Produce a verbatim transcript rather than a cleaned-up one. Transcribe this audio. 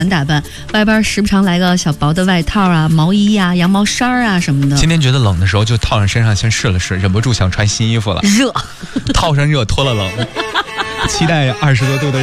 打扮，外边时不常来个小薄的外套啊、毛衣啊、羊毛衫啊什么的。 今天觉得冷的时候，就套上身上先试了试，忍不住想穿新衣服了。 热， 套上热，脱了冷，期待二十多度的